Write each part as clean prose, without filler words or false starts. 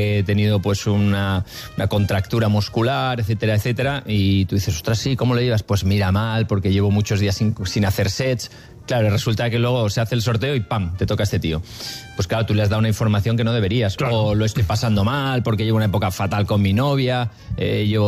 he tenido pues una contractura muscular, etcétera, etcétera, y tú dices, ostras, sí, ¿cómo lo llevas? Pues mira, mal, porque llevo muchos días sin hacer sets. Claro, resulta que luego se hace el sorteo y ¡pam!, te toca este tío. Pues claro, tú le has dado una información que no deberías. Claro. O lo estoy pasando mal porque llevo una época fatal con mi novia, llevo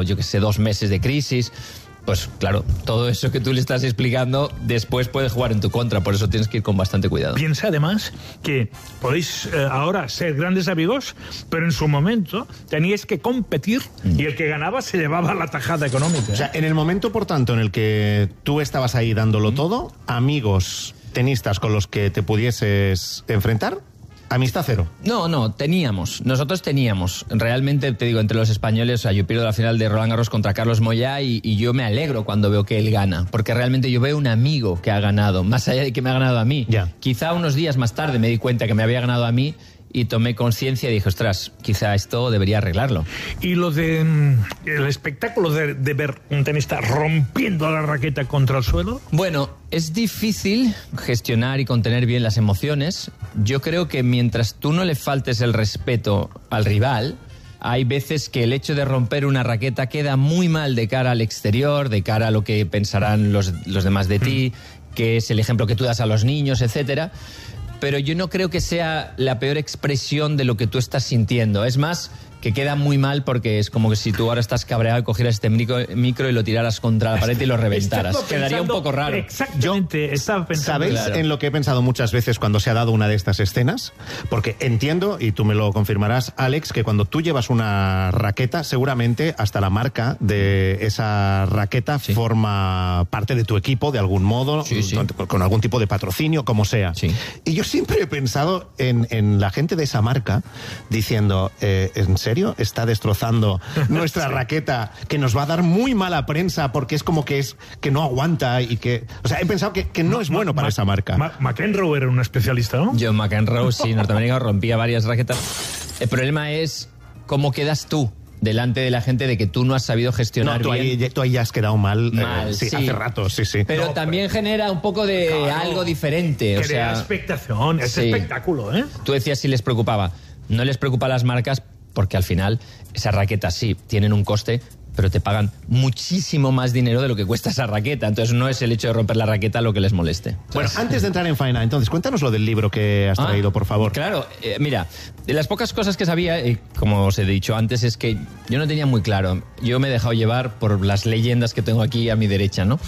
2 meses de crisis. Pues claro, todo eso que tú le estás explicando después puede jugar en tu contra, por eso tienes que ir con bastante cuidado. Piensa además que podéis ahora ser grandes amigos, pero en su momento teníais que competir y el que ganaba se llevaba la tajada económica. O sea, en el momento, por tanto, en el que tú estabas ahí dándolo todo, amigos tenistas con los que te pudieses enfrentar, amistad cero. No, nosotros teníamos, realmente te digo, entre los españoles, o sea, yo pierdo la final de Roland Garros contra Carlos Moyá y yo me alegro cuando veo que él gana, porque realmente yo veo un amigo que ha ganado, más allá de que me ha ganado a mí. Ya. Quizá unos días más tarde me di cuenta que me había ganado a mí y tomé conciencia y dije, ostras, quizá esto debería arreglarlo. Y lo de el espectáculo de ver un tenista rompiendo la raqueta contra el suelo. Bueno, es difícil gestionar y contener bien las emociones. Yo creo que mientras tú no le faltes el respeto al rival, hay veces que el hecho de romper una raqueta queda muy mal de cara al exterior, de cara a lo que pensarán los demás de ti, que es el ejemplo que tú das a los niños, etcétera. Pero yo no creo que sea la peor expresión de lo que tú estás sintiendo. Es más, que queda muy mal porque es como que si tú ahora estás cabreado y cogieras este micro y lo tiraras contra la pared y lo reventaras. Quedaría un poco raro. Exactamente, estaba pensando. ¿Sabéis en lo que he pensado muchas veces cuando se ha dado una de estas escenas? Porque entiendo, y tú me lo confirmarás, Alex, que cuando tú llevas una raqueta, seguramente hasta la marca de esa raqueta forma parte de tu equipo de algún modo, con algún tipo de patrocinio, como sea. Sí. Y yo siempre he pensado en la gente de esa marca diciendo, ¿en serio está destrozando nuestra raqueta, que nos va a dar muy mala prensa porque es como que no aguanta y que... O sea, he pensado que no es bueno para esa marca. McEnroe era un especialista, ¿no? John McEnroe, sí, norteamericano, rompía varias raquetas. El problema es cómo quedas tú delante de la gente de que tú no has sabido gestionar bien. Tú ahí ya has quedado mal. Sí. Hace rato, sí. Pero también genera un poco de algo diferente. Crea expectación, es espectáculo, ¿eh? Tú decías si les preocupaba. No les preocupa a las marcas porque al final esas raquetas sí tienen un coste, pero te pagan muchísimo más dinero de lo que cuesta esa raqueta. Entonces no es el hecho de romper la raqueta lo que les moleste. Bueno, antes de entrar en faena, entonces cuéntanos lo del libro que has traído, por favor. Claro, mira, de las pocas cosas que sabía, como os he dicho antes, es que yo no tenía muy claro. Yo me he dejado llevar por las leyendas que tengo aquí a mi derecha, ¿no?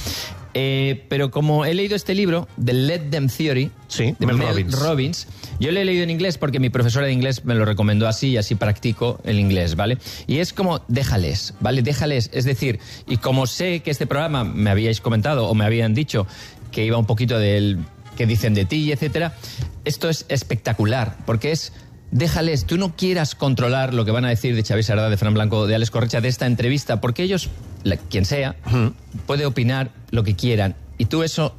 Pero como he leído este libro, The Let Them Theory, de Mel Robbins, yo lo he leído en inglés porque mi profesora de inglés me lo recomendó así y así practico el inglés, ¿vale? Y es como, déjales, ¿vale? Déjales, es decir, y como sé que este programa me habíais comentado o me habían dicho que iba un poquito del que dicen de ti, etcétera, esto es espectacular, porque es... Déjales, tú no quieras controlar lo que van a decir de Xavier Sardá, de Fran Blanco, de Alex Corretja, de esta entrevista, porque ellos, quien sea, puede opinar lo que quieran. Y tú eso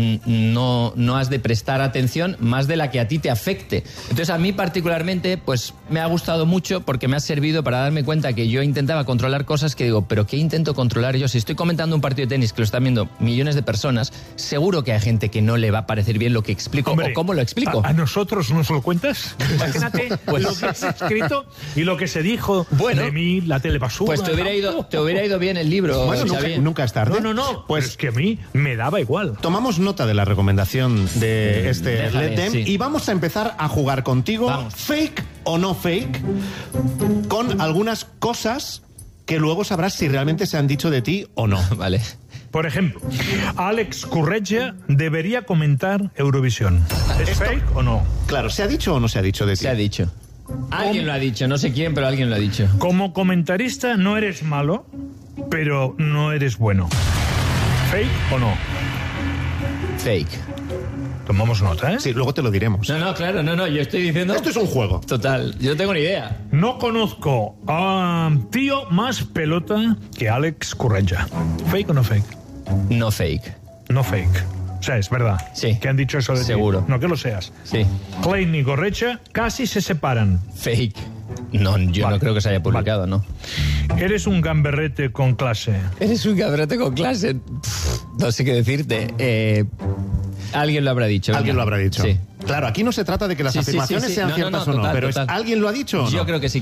no has de prestar atención más de la que a ti te afecte. Entonces a mí particularmente pues me ha gustado mucho porque me ha servido para darme cuenta que yo intentaba controlar cosas que digo, pero ¿qué intento controlar yo? Si estoy comentando un partido de tenis que lo están viendo millones de personas, seguro que hay gente que no le va a parecer bien lo que explico. Hombre, o cómo lo explico. ¿A nosotros nos lo cuentas? Imagínate lo que has escrito y lo que se dijo de mí, la telebasura. Pues te hubiera ido bien el libro. Bueno, nunca es tarde. No. Pues es que a mí me daba igual. Tomamos nota de la recomendación de este Let Them y vamos a empezar a jugar contigo. Fake o no fake, con algunas cosas que luego sabrás si realmente se han dicho de ti o no. Vale. Por ejemplo, Alex Corretja debería comentar Eurovisión. ¿Es fake o no? Claro, ¿se ha dicho o no se ha dicho de ti? Se ha dicho. Alguien lo ha dicho, no sé quién, pero alguien lo ha dicho. Como comentarista no eres malo, pero no eres bueno. ¿Fake o no? Fake. Tomamos nota, ¿eh? Sí, luego te lo diremos. No, claro, yo estoy diciendo... Esto es un juego. Total, yo no tengo ni idea. No conozco a tío más pelota que Alex Corretja. ¿Fake o no fake? No fake. No fake. O sea, es verdad. Sí. Que han dicho eso de ti. Seguro. No que lo seas. Sí. Klein y Corretja casi se separan. Fake. No, yo no creo que se haya publicado, ¿no? Eres un gamberrete con clase. Eres un gamberrete con clase. No sé qué decirte. Alguien lo habrá dicho. Alguien lo habrá dicho. Sí. Claro, aquí no se trata de que las Sí, sí, afirmaciones sí, sí. sean No, ciertas no, o no, total, pero total. ¿alguien lo ha dicho o no? Yo creo que sí.